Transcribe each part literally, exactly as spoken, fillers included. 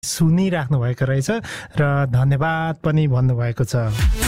सुनिराख्नु भएको रहेछ र धन्यवाद पनि भन्नुभएको छ।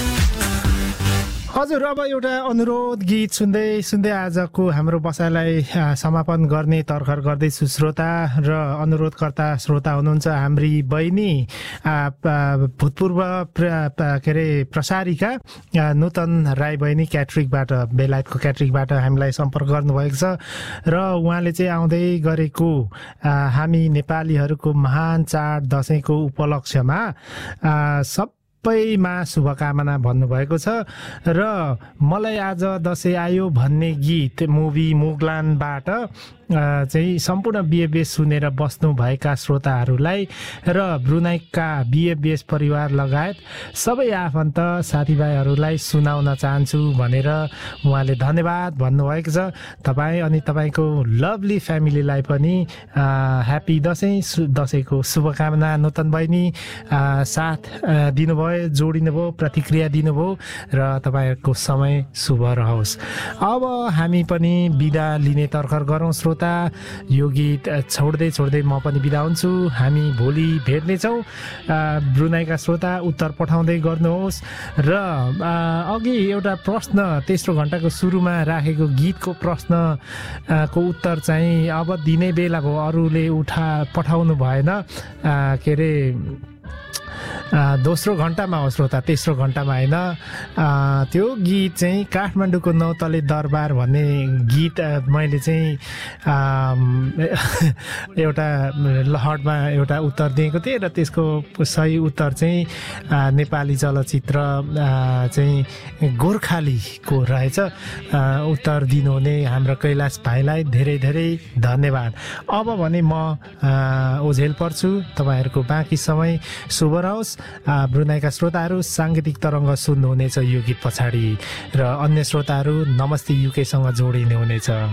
हजुर, अब एउटा अनुरोध गीत सुन्दै सुन्दै आजको हाम्रो बसाइलाई समापन गर्ने तर्खर गर्दैछु श्रोता। र अनुरोधकर्ता श्रोता हुनुहुन्छ हाम्री बहिनी भूतपूर्व के अरे प्रसारिका नूतन राई बहिनी क्याट्रिकबाट, बेलायतको क्याट्रिकबाट हामीलाई सम्पर्क गर्नुभएको छ र उहाँले चाहिँ आउँदै गरेको हामी नेपालीहरूको महान चाड दसैँको उपलक्ष्यमा सब सबैमा शुभकामना भन्नुभएको छ। र मलाई आज दसैँ आयो भन्ने गीत मुभी मुगलानबाट चाहिँ सम्पूर्ण बिएफबिएस सुनेर बस्नुभएका श्रोताहरूलाई र ब्रुनाइका बिएफबिएस परिवार लगायत सबै आफन्त साथीभाइहरूलाई सुनाउन चाहन्छु भनेर उहाँले धन्यवाद भन्नुभएको छ। तपाईँ अनि तपाईँको लभली फ्यामिलीलाई पनि ह्याप्पी दसैँ, दसैँको शुभकामना। नूतन बहिनी साथ दिनुभयो, जोडिनुभयो, प्रतिक्रिया दिनुभयो र तपाईँहरूको समय शुभ रहोस्। अब हामी पनि बिदा लिने तर्खर गरौँ श्रोता। यो गीत छोड्दै छोड्दै म पनि बिदा हुन्छु। हामी भोलि भेट्नेछौँ। ब्रुनाइका श्रोता उत्तर पठाउँदै गर्नुहोस्। र अघि एउटा प्रश्न तेस्रो घण्टाको सुरुमा राखेको गीतको प्रश्नको उत्तर चाहिँ अब दिने बेला भयो, अरूले उठा पठाउनु भएन। के अरे दोस्रो घण्टामा हो श्रोता, तेस्रो घण्टामा होइन। त्यो गीत चाहिँ काठमाडौँको नौतले दरबार भन्ने गीत मैले चाहिँ एउटा लहरमा एउटा उत्तर दिएको थिएँ र त्यसको सही उत्तर चाहिँ नेपाली चलचित्र चाहिँ गोर्खालीको रहेछ। उत्तर दिनुहुने हाम्रो कैलाश भाइलाई धेरै धेरै धन्यवाद। अब भने म ओझेल पर्छु। तपाईँहरूको बाँकी समय शुभ रहोस्। ब्रुनाइका श्रोताहरू साङ्गीतिक तरङ्ग सुन्नुहुनेछ यो गीत पछाडि, र अन्य श्रोताहरू नमस्ते युकेसँग जोडिने हुनेछ।